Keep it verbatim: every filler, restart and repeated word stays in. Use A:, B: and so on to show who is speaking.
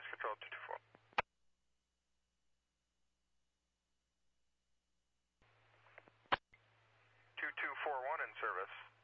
A: Noise Control two two four. two two four one in service.